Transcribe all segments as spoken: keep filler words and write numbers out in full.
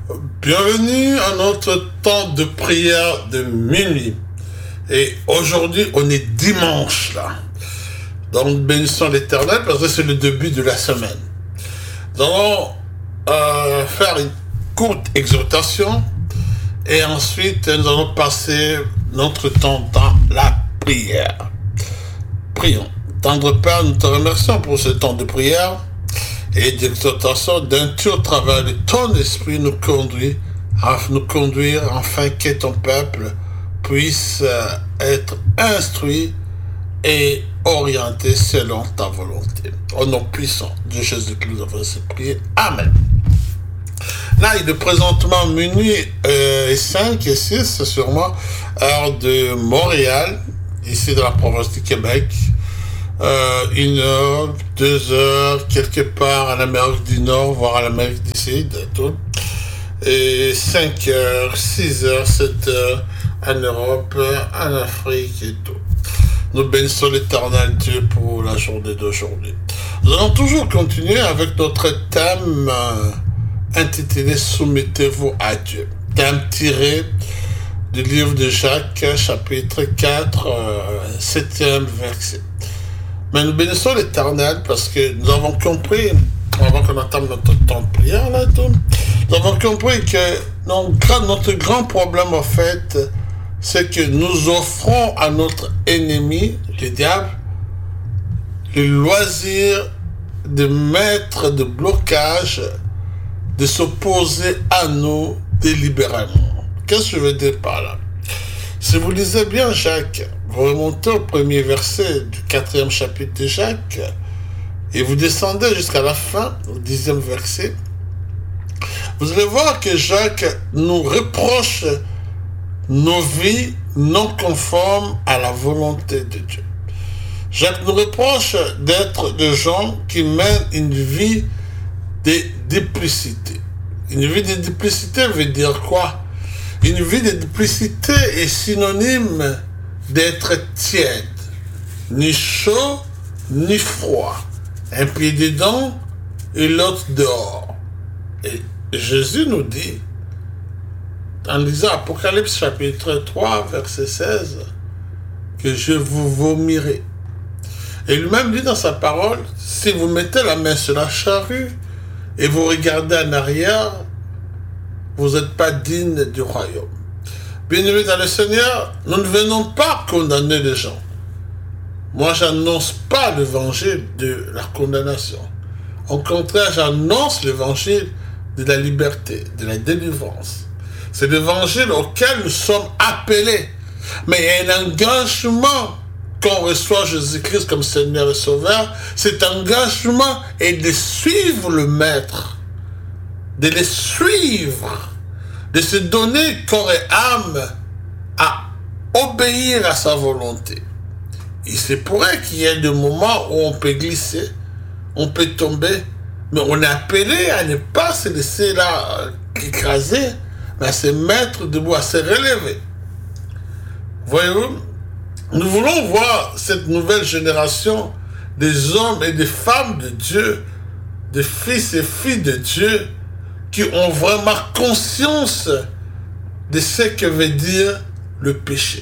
Bienvenue à notre temps de prière de minuit. Et aujourd'hui, on est dimanche là. Donc, bénissons l'Éternel parce que c'est le début de la semaine. Nous allons euh, faire une courte exhortation et ensuite nous allons passer notre temps dans la prière. Prions. Tendre Père, nous te remercions pour ce temps de prière et d'exhortation d'un tour au travers de ton esprit nous conduit à nous conduire afin que ton peuple puisse être instruit et orienté selon ta volonté. Au nom puissant de Jésus-Christ, nous avons ainsi prié. Amen. Là, il est présentement minuit euh, cinq et six, sûrement, heure de Montréal, ici dans la province du Québec. Euh, une heure, deux heures, quelque part en Amérique du Nord, voire en Amérique du Sud, et tout. Et cinq heures, six heures, sept heures en Europe, en Afrique et tout. Nous bénissons l'Éternel Dieu pour la journée d'aujourd'hui. Nous allons toujours continuer avec notre thème euh, intitulé « Soumettez-vous à Dieu ». Thème tiré du livre de Jacques, chapitre quatre, euh, septième verset. Mais nous bénissons l'Éternel parce que nous avons compris, avant qu'on entame notre temps de prière, là, tout, nous avons compris que notre, notre grand problème, en fait, c'est que nous offrons à notre ennemi, le diable, le loisir de mettre de blocage, de s'opposer à nous délibérément. Qu'est-ce que je veux dire par là? Si vous lisez bien Jacques, vous remontez au premier verset du quatrième chapitre de Jacques et vous descendez jusqu'à la fin, au dixième verset, vous allez voir que Jacques nous reproche nos vies non conformes à la volonté de Dieu. Jacques nous reproche d'être des gens qui mènent une vie de duplicité. Une vie de duplicité veut dire quoi? Une vie de duplicité est synonyme d'être tiède, ni chaud, ni froid. Un pied dedans et l'autre dehors. Et Jésus nous dit, en lisant Apocalypse chapitre trois, verset seize, que je vous vomirai. Et lui-même dit dans sa parole, si vous mettez la main sur la charrue et vous regardez en arrière, vous n'êtes pas digne du royaume. Bien-aimés dans le Seigneur, nous ne venons pas condamner les gens. Moi, j'annonce pas l'évangile de la condamnation. Au contraire, j'annonce l'évangile de la liberté, de la délivrance. C'est l'évangile auquel nous sommes appelés. Mais il y a un engagement qu'on reçoit Jésus-Christ comme Seigneur et Sauveur. Cet engagement est de suivre le Maître, de les suivre, de se donner corps et âme à obéir à sa volonté. Il se pourrait qu'il y ait des moments où on peut glisser, on peut tomber, mais on est appelé à ne pas se laisser là écraser, mais à se mettre debout, à se relever. Voyez-vous, nous voulons voir cette nouvelle génération des hommes et des femmes de Dieu, des fils et filles de Dieu, qui ont vraiment conscience de ce que veut dire le péché.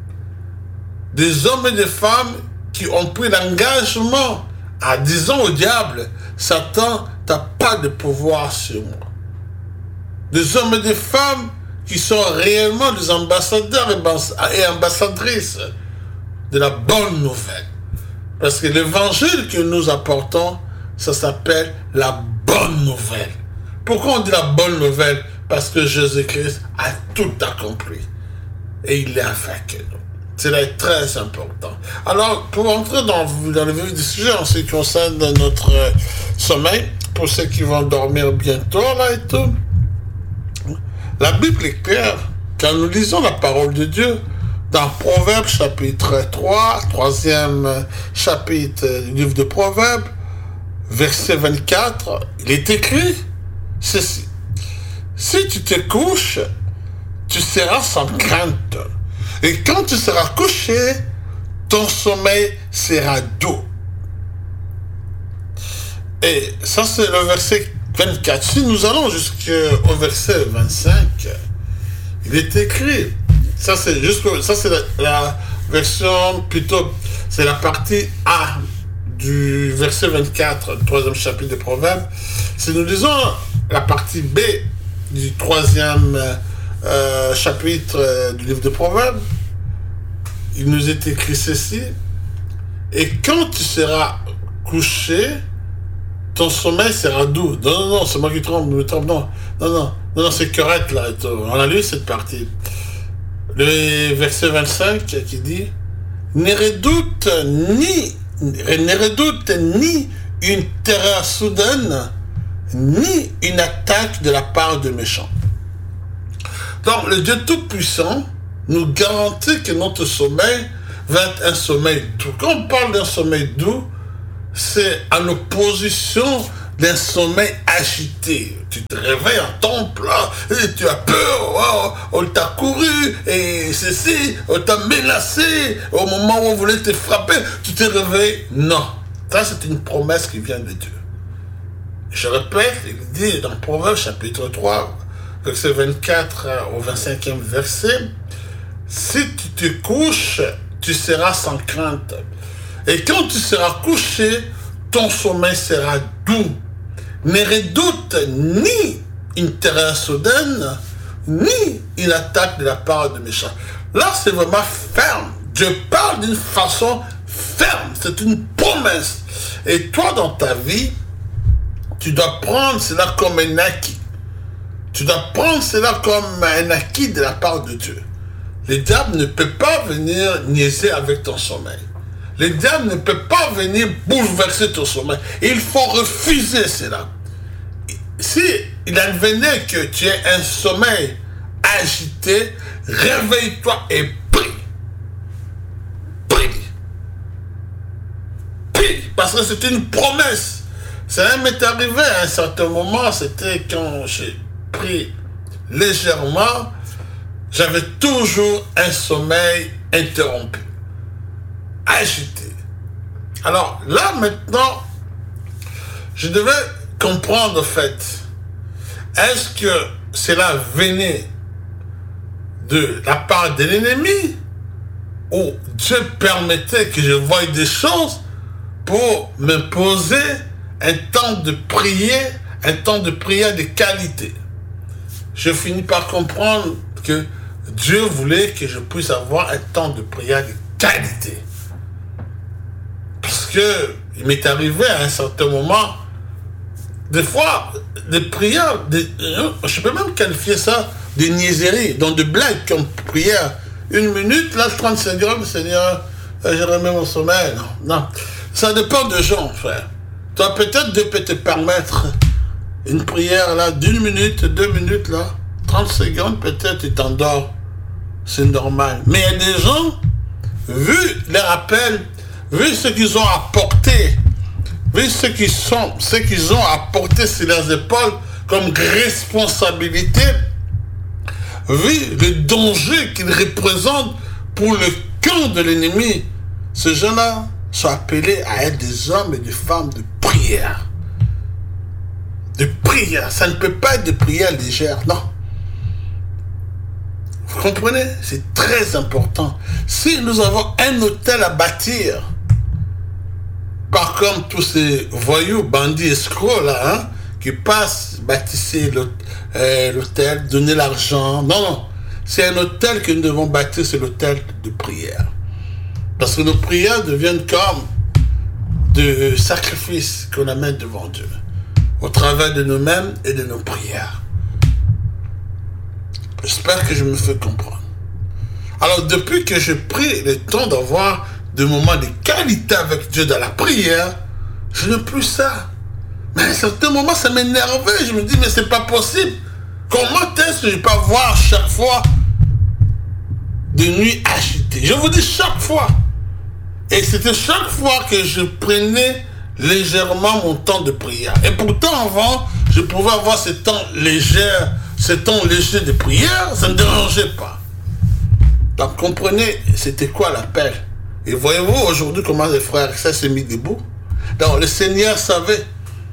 Des hommes et des femmes qui ont pris l'engagement à disant au diable, Satan, tu n'as pas de pouvoir sur moi. Des hommes et des femmes qui sont réellement des ambassadeurs et ambassadrices de la bonne nouvelle. Parce que l'évangile que nous apportons, ça s'appelle la bonne nouvelle. Pourquoi on dit la bonne nouvelle? Parce que Jésus-Christ a tout accompli. Et il est avec nous. Cela est très important. Alors, pour entrer dans, dans le vif du sujet en ce qui concerne notre euh, sommeil, pour ceux qui vont dormir bientôt, là et tout, la Bible est claire. Quand nous lisons la parole de Dieu, dans Proverbes chapitre trois, troisième chapitre du livre de Proverbes, verset vingt-quatre, il est écrit ceci. Si tu te couches, tu seras sans crainte. Et quand tu seras couché, ton sommeil sera doux. Et ça, c'est le verset vingt-quatre. Si nous allons jusqu'au verset vingt-cinq, il est écrit, ça c'est jusqu'au, ça c'est la, la version plutôt, c'est la partie A du verset vingt-quatre, le troisième chapitre de Proverbes. Si nous lisons la partie B du troisième euh, chapitre euh, du livre de Proverbes, il nous est écrit ceci: et quand tu seras couché, ton sommeil sera doux. Non, non, non, c'est moi qui tremble, me tremble, non, non, non, non, non, c'est correct là. On a lu cette partie. Le verset vingt-cinq qui dit: ne redoute ni, ne redoute ni une terreur soudaine, ni une attaque de la part de méchants. Donc, le Dieu Tout-Puissant nous garantit que notre sommeil va être un sommeil doux. Quand on parle d'un sommeil doux, c'est en opposition d'un sommeil agité. Tu te réveilles en temple, là, et tu as peur, oh, on t'a couru, et ceci, on t'a menacé, au moment où on voulait te frapper, tu te réveilles. Non, ça c'est une promesse qui vient de Dieu. Je répète, il dit dans Proverbes chapitre trois, verset vingt-quatre au vingt-cinquième verset: si tu te couches, tu seras sans crainte. Et quand tu seras couché, ton sommeil sera doux. Ne redoute ni une terreur soudaine, ni une attaque de la part de méchants. Là, c'est vraiment ferme. Dieu parle d'une façon ferme. C'est une promesse. Et toi, dans ta vie, tu dois prendre cela comme un acquis. Tu dois prendre cela comme un acquis de la part de Dieu. Le diable ne peut pas venir niaiser avec ton sommeil. Le diable ne peut pas venir bouleverser ton sommeil. Il faut refuser cela. Si il advenait que tu aies un sommeil agité, réveille-toi et prie. Prie. Prie. Parce que c'est une promesse. Ça m'est arrivé à un certain moment, c'était quand j'ai pris légèrement, j'avais toujours un sommeil interrompu, agité. Alors là maintenant, je devais comprendre en fait, est-ce que cela venait de la part de l'ennemi ou Dieu permettait que je voie des choses pour me poser un temps de prière, un temps de prière de qualité. Je finis par comprendre que Dieu voulait que je puisse avoir un temps de prière de qualité. Parce que il m'est arrivé à un certain moment, des fois, des prières, des, je peux même qualifier ça de niaiseries, donc de blagues comme prière. Une minute, là, trente secondes, Seigneur, je remets mon sommeil. Non, non. Ça dépend de gens, frère. Toi, peut-être Dieu peut te permettre une prière, là, d'une minute, deux minutes, là, trente secondes, peut-être tu t'endors. C'est normal. Mais il y a des gens, vu leur appel, vu ce qu'ils ont apporté, vu ce qu'ils sont, ce qu'ils ont apporté sur leurs épaules comme responsabilité, vu le danger qu'ils représentent pour le camp de l'ennemi, ces gens-là sont appelés à être des hommes et des femmes de prière. De prière. Ça ne peut pas être de prière légère, non. Vous comprenez? C'est très important. Si nous avons un hôtel à bâtir, pas comme tous ces voyous, bandits, escrocs là, hein, qui passent, bâtisser l'hôtel, donner l'argent. Non, non. C'est un hôtel que nous devons bâtir, c'est l'hôtel de prière. Parce que nos prières deviennent comme de sacrifices qu'on amène devant Dieu, au travers de nous-mêmes et de nos prières. J'espère que je me fais comprendre. Alors, depuis que j'ai pris le temps d'avoir des moments de qualité avec Dieu dans la prière, je n'ai plus ça. Mais à un certain moment, ça m'énervait. Je me dis, mais c'est pas possible. Comment est-ce que je peux avoir chaque fois des nuits agitées? Je vous dis chaque fois. Et c'était chaque fois que je prenais légèrement mon temps de prière. Et pourtant, avant, je pouvais avoir ce temps léger, ce temps léger de prière, ça ne me dérangeait pas. Donc, comprenez, c'était quoi l'appel? Et voyez-vous aujourd'hui comment les frères ça s'est mis debout? Donc, le Seigneur savait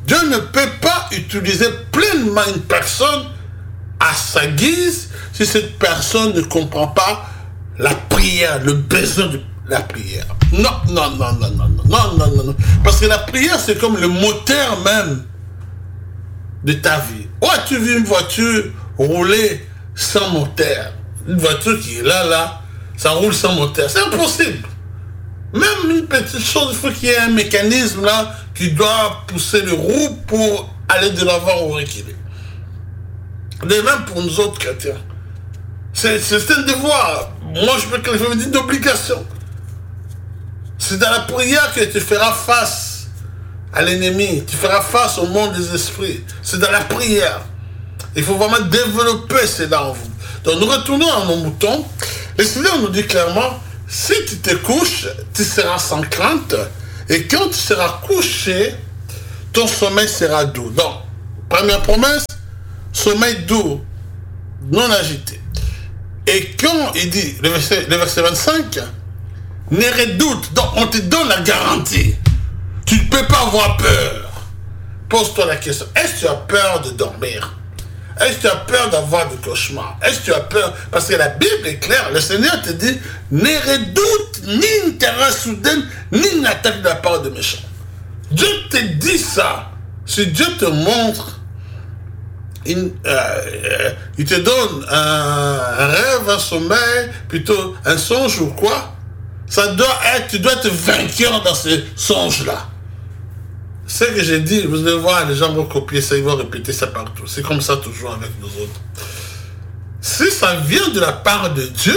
Dieu ne peut pas utiliser pleinement une personne à sa guise si cette personne ne comprend pas la prière, le besoin de la prière. Non, non, non, non, non, non, non, non, non, non. Parce que la prière, c'est comme le moteur même de ta vie. Où as-tu vu une voiture rouler sans moteur? Une voiture qui est là, là, ça roule sans moteur. C'est impossible. Même une petite chose, il faut qu'il y ait un mécanisme là qui doit pousser le roue pour aller de l'avant ou reculer. De même pour nous autres chrétiens. C'est un devoir. Moi, je peux qualifier d'une obligation. C'est dans la prière que tu feras face à l'ennemi. Tu feras face au monde des esprits. C'est dans la prière. Il faut vraiment développer cela en vous. Donc, nous retournons à nos moutons. Le Seigneur nous dit clairement, si tu te couches, tu seras sans crainte. Et quand tu seras couché, ton sommeil sera doux. Donc, première promesse, sommeil doux, non agité. Et quand il dit, le verset, le verset vingt-cinq, ne redoute, donc on te donne la garantie. Tu ne peux pas avoir peur. Pose-toi la question, est-ce que tu as peur de dormir? Est-ce que tu as peur d'avoir des cauchemars? Est-ce que tu as peur? Parce que la Bible est claire, le Seigneur te dit, ne redoute ni une terreur soudaine, ni une attaque de la part de méchants. Dieu te dit ça. Si Dieu te montre, une, euh, euh, il te donne un, un rêve, un sommeil, plutôt un songe ou quoi, ça doit être, tu dois être vainqueur dans ce songe-là. Ce que j'ai dit, vous allez voir, les gens vont copier ça, ils vont répéter ça partout. C'est comme ça toujours avec nous autres. Si ça vient de la part de Dieu,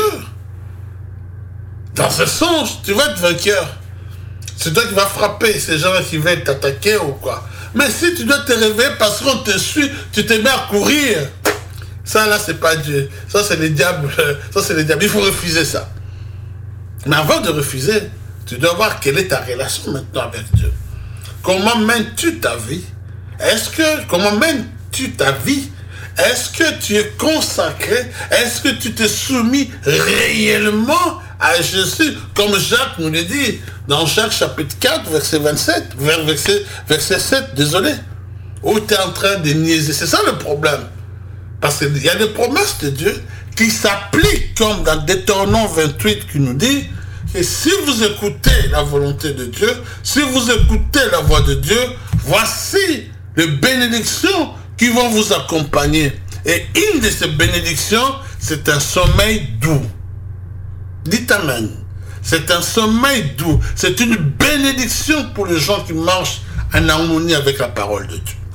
dans ce songe, tu vas être vainqueur. C'est toi qui vas frapper ces gens qui veulent t'attaquer ou quoi. Mais si tu dois te réveiller parce qu'on te suit, tu te mets à courir. Ça là, c'est pas Dieu. Ça, c'est les diables. Ça, c'est les diables. Il faut refuser ça. Mais avant de refuser, tu dois voir quelle est ta relation maintenant avec Dieu. Comment mènes-tu ta vie? Est-ce que, comment mènes-tu ta vie? Est-ce que tu es consacré? Est-ce que tu t'es soumis réellement à Jésus? Comme Jacques nous le dit dans Jacques chapitre quatre, verset vingt-sept, verset, verset sept, désolé. Où tu es en train de niaiser. C'est ça le problème. Parce qu'il y a des promesses de Dieu qui s'appliquent comme dans Deutéronome vingt-huit qui nous dit que si vous écoutez la volonté de Dieu, si vous écoutez la voix de Dieu, voici les bénédictions qui vont vous accompagner. Et une de ces bénédictions, c'est un sommeil doux. Dites Amen. C'est un sommeil doux. C'est une bénédiction pour les gens qui marchent en harmonie avec la parole de Dieu.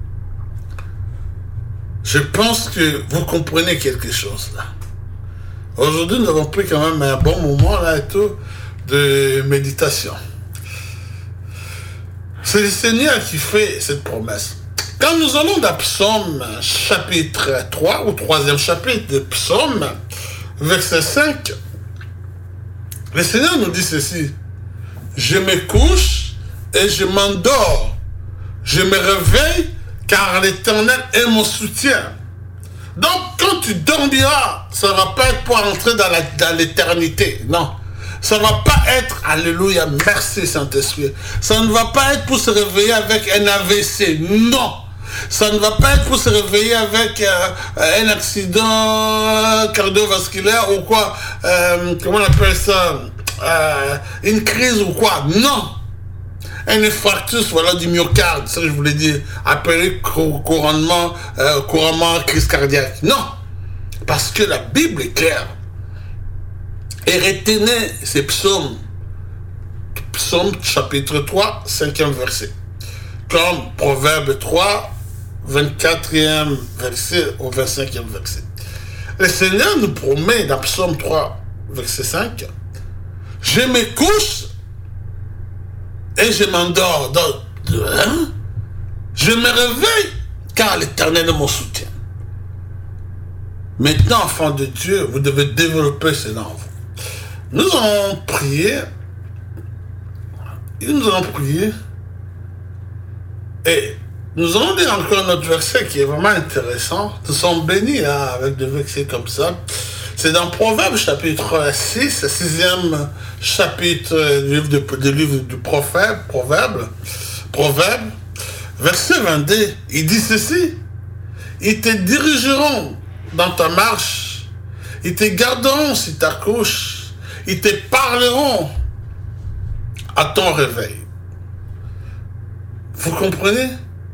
Je pense que vous comprenez quelque chose là. Aujourd'hui, nous avons pris quand même un bon moment là et tout de méditation. C'est le Seigneur qui fait cette promesse. Quand nous allons dans Psaume chapitre trois, ou troisième chapitre de Psaume, verset cinq, le Seigneur nous dit ceci. Je me couche et je m'endors. Je me réveille car l'Éternel est mon soutien. Donc, quand tu dormiras, ça ne va pas être pour entrer dans l'éternité. Non. Ça ne va pas être, alléluia, merci Saint-Esprit. Ça ne va pas être pour se réveiller avec un A V C. Non. Ça ne va pas être pour se réveiller avec euh, un accident cardiovasculaire ou quoi. Euh, comment on appelle ça euh, une crise ou quoi. Non. Un infarctus, voilà, du myocarde, ça que je voulais dire, appelé couramment, euh, couramment crise cardiaque. Non, parce que la Bible est claire. Et retenez ces psaumes, psaume chapitre trois, cinquième verset, comme Proverbe trois, vingt-quatrième verset au vingt-cinquième verset. Le Seigneur nous promet dans psaume trois, verset cinq, je me couche et je m'endors. Donc, hein? Je me réveille car l'Éternel est mon soutien. Maintenant, enfants de Dieu, vous devez développer cela en vous. Nous allons prier. Et nous allons prier. Et nous allons dire encore notre verset qui est vraiment intéressant. Nous sommes bénis hein, avec des versets comme ça. C'est dans Proverbe chapitre six, sixième chapitre du livre, de, du livre du prophète, Proverbe, Proverbe, verset vingt-deux, il dit ceci. Ils te dirigeront dans ta marche. Ils te garderont si tu accouches. Ils te parleront à ton réveil. Vous comprenez?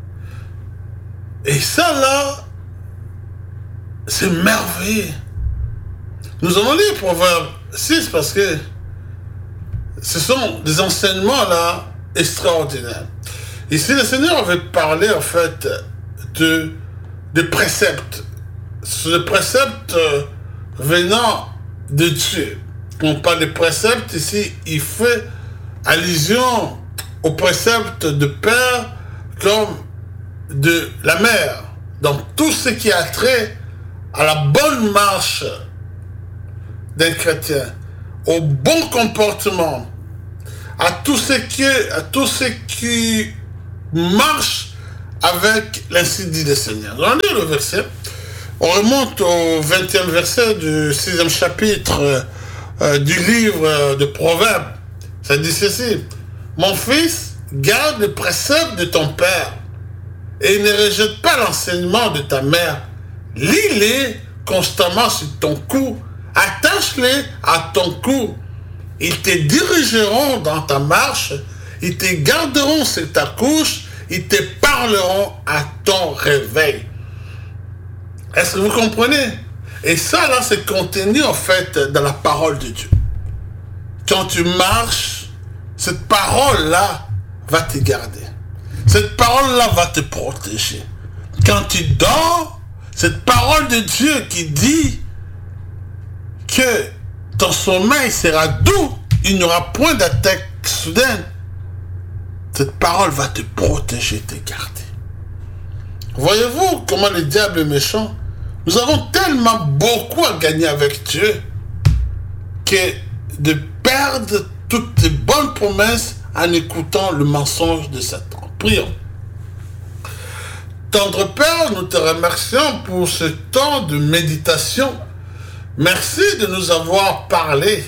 Et ça là, c'est merveilleux. Nous allons lire Proverbe six parce que ce sont des enseignements là extraordinaires. Ici, le Seigneur avait parlé en fait de, de préceptes. Ce précepte euh, venant de Dieu. On parle de préceptes ici, il fait allusion au précepte de père comme de la mère. Donc tout ce qui a trait à la bonne marche d'un chrétien, au bon comportement, à tout ce qui, à tout ce qui marche avec l'ainsi dit le Seigneur. On lit le verset. On remonte au vingtième verset du sixième chapitre euh, du livre de Proverbes. Ça dit ceci. Mon fils, garde le précepte de ton père et ne rejette pas l'enseignement de ta mère. Lis-les constamment sur ton cou. Attache-les à ton cou. Ils te dirigeront dans ta marche. Ils te garderont sur ta couche. Ils te parleront à ton réveil. Est-ce que vous comprenez? Et ça, là, c'est contenu, en fait, dans la parole de Dieu. Quand tu marches, cette parole-là va te garder. Cette parole-là va te protéger. Quand tu dors, cette parole de Dieu qui dit que ton sommeil sera doux, il n'y aura point d'attaque soudaine. Cette parole va te protéger, te garder. Voyez-vous comment le diable est méchant? Nous avons tellement beaucoup à gagner avec Dieu que de perdre toutes les bonnes promesses en écoutant le mensonge de Satan. Prions. Tendre Père, nous te remercions pour ce temps de méditation. Merci de nous avoir parlé.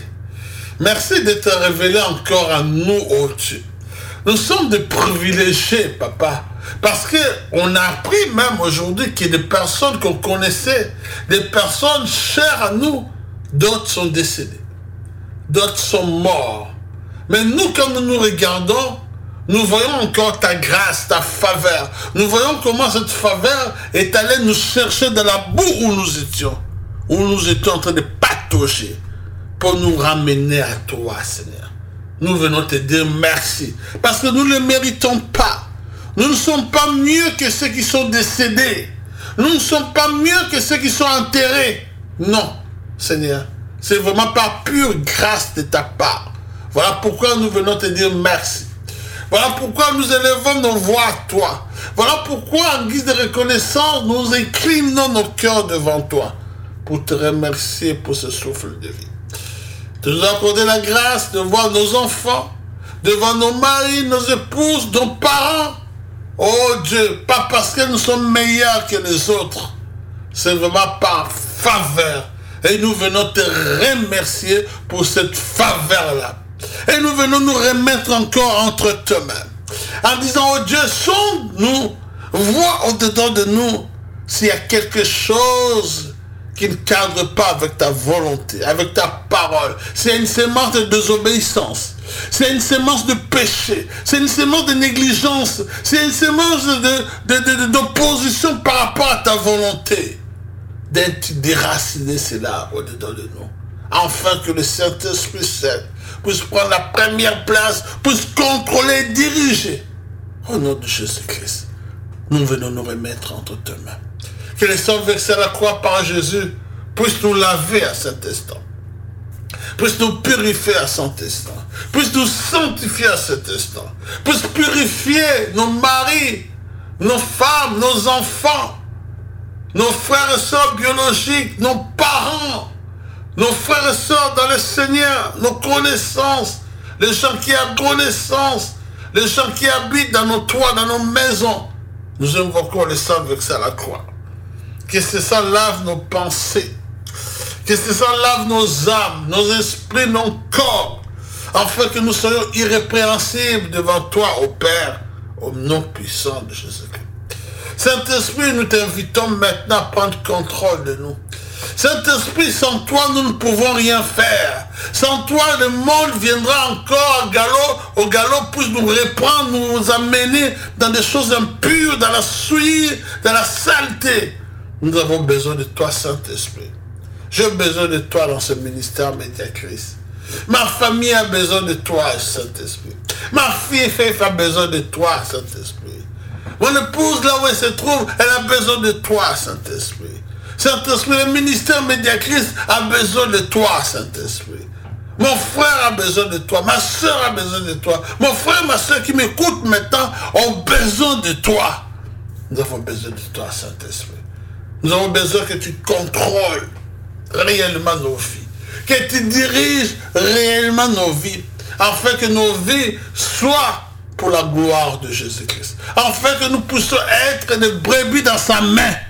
Merci de te révéler encore à nous, ô Dieu. Nous sommes des privilégiés, Papa, parce qu'on a appris même aujourd'hui qu'il y a des personnes qu'on connaissait, des personnes chères à nous, d'autres sont décédées, d'autres sont morts. Mais nous, quand nous nous regardons, nous voyons encore ta grâce, ta faveur. Nous voyons comment cette faveur est allée nous chercher dans la boue où nous étions, où nous étions en train de patauger, pour nous ramener à toi, Seigneur. Nous venons te dire merci, parce que nous ne le méritons pas. Nous ne sommes pas mieux que ceux qui sont décédés. Nous ne sommes pas mieux que ceux qui sont enterrés. Non, Seigneur, c'est vraiment par pure grâce de ta part. Voilà pourquoi nous venons te dire merci. Voilà pourquoi nous élevons nos voix à toi. Voilà pourquoi, en guise de reconnaissance, nous inclinons nos cœurs devant toi pour te remercier pour ce souffle de vie. De nous accorder la grâce de voir nos enfants, devant nos maris, nos épouses, nos parents. Oh Dieu, pas parce que nous sommes meilleurs que les autres. C'est vraiment par faveur. Et nous venons te remercier pour cette faveur-là. Et nous venons nous remettre encore entre tes mains. En disant, oh Dieu, sonde-nous, vois au-dedans de nous s'il y a quelque chose qui ne cadre pas avec ta volonté, avec ta parole. C'est une sémence de désobéissance. C'est une sémence de péché. C'est une sémence de négligence. C'est une sémence de, de, de, d'opposition par rapport à ta volonté. D'être déraciné cela au-dedans de nous. Afin que le Saint-Esprit Saint puisse prendre la première place, puisse contrôler et diriger. Au nom de Jésus-Christ, nous venons nous remettre entre tes mains. Que les sang versés à la croix par Jésus puisse nous laver à cet instant, puisse nous purifier à cet instant, puisse nous sanctifier à cet instant, puisse purifier nos maris, nos femmes, nos enfants, nos frères et sœurs biologiques, nos parents, nos frères et sœurs dans le Seigneur, nos connaissances, les gens qui ont connaissance, les gens qui habitent dans nos toits, dans nos maisons. Nous invoquons le sang versé à la croix. Que ce sang lave nos pensées, que ce sang lave nos âmes, nos esprits, nos corps, afin que nous soyons irrépréhensibles devant toi, ô Père, au nom puissant de Jésus-Christ. Saint-Esprit, nous t'invitons maintenant à prendre contrôle de nous. Saint-Esprit, sans toi, nous ne pouvons rien faire. Sans toi, le monde viendra encore au galop, au galop pour nous reprendre, nous amener dans des choses impures, dans la souillure, dans la saleté. Nous avons besoin de toi, Saint-Esprit. J'ai besoin de toi dans ce ministère Médiacris. Ma famille a besoin de toi, Saint-Esprit. Ma fille a besoin de toi, Saint-Esprit. Mon épouse, là où elle se trouve, elle a besoin de toi, Saint-Esprit. Saint-Esprit, le ministère Médiacris a besoin de toi, Saint-Esprit. Mon frère a besoin de toi, ma soeur a besoin de toi. Mon frère, ma soeur qui m'écoutent maintenant ont besoin de toi. Nous avons besoin de toi, Saint-Esprit. Nous avons besoin que tu contrôles réellement nos vies. Que tu diriges réellement nos vies. Afin que nos vies soient pour la gloire de Jésus-Christ. Afin que nous puissions être des brebis dans sa main.